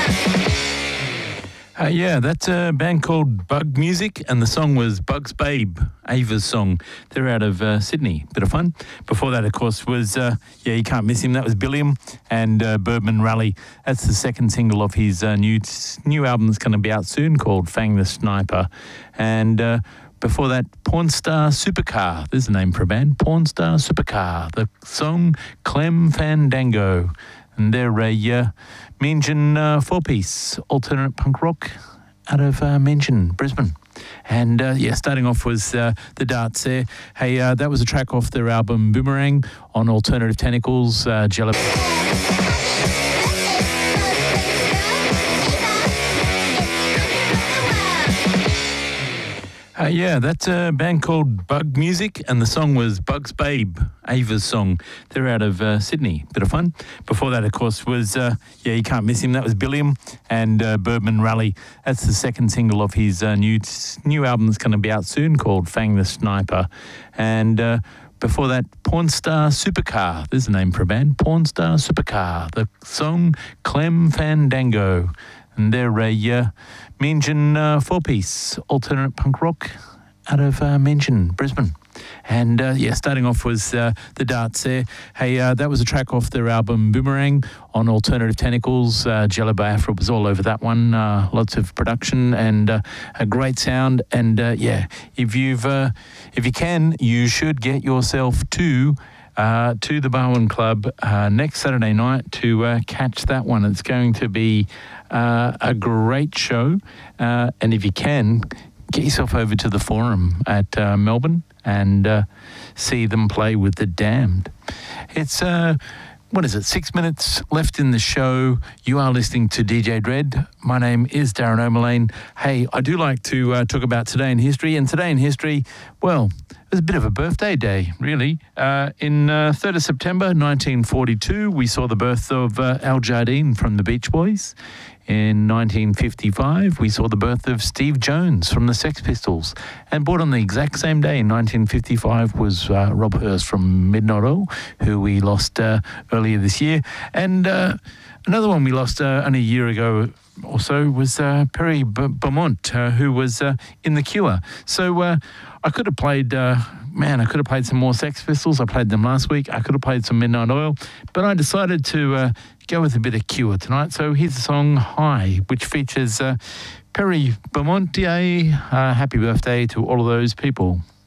Yeah, that's a band called Bug Music, and the song was Bug's Babe, Ava's song. They're out of Sydney. Bit of fun. Before that, of course, was, you can't miss him. That was Billiam and Birdman Rally. That's the second single of his new album that's going to be out soon called Fang the Sniper. And before that, Pornstar Supercar. There's a name for a band, Pornstar Supercar. The song Clem Fandango. And they're a Meanjin four-piece alternate punk rock out of Meanjin, Brisbane. And, starting off was The Darts there. Hey, that was a track off their album Boomerang on Alternative Tentacles, Jello. Yeah, that's a band called Bug Music, and the song was Bug's Babe, Ava's song. They're out of Sydney. Bit of fun. Before that, of course, was, you can't miss him. That was Billiam and Birdman Rally. That's the second single of his new album that's going to be out soon called Fang the Sniper. And before that, Pornstar Supercar. There's a name for a band, Pornstar Supercar. The song Clem Fandango. And they're a Meanjin four-piece alternate punk rock out of Meanjin, Brisbane. And, starting off was The Darts there. Hey, that was a track off their album Boomerang on Alternative Tentacles. Jello Biafra was all over that one. Lots of production and a great sound. And, if you can, you should get yourself to the Barwon Club next Saturday night to catch that one. It's going to be a great show. And if you can, get yourself over to the Forum at Melbourne and see them play with The Damned. It's 6 minutes left in the show. You are listening to DJ Dread. My name is Darren O'Mullane. Hey, I do like to talk about today in history. And today in history, well, it was a bit of a birthday day, really. In 3rd of September 1942, we saw the birth of Al Jardine from the Beach Boys. In 1955, we saw the birth of Steve Jones from the Sex Pistols. And born on the exact same day in 1955 was Rob Hurst from Midnight Oil, who we lost earlier this year. And another one we lost only a year ago or so was Perry Beaumont, who was in The Cure. So I could have played... I could have played some more Sex Pistols. I played them last week. I could have played some Midnight Oil. But I decided to go with a bit of Cure tonight. So here's the song High, which features Perry Beaumont. Happy birthday to all of those people.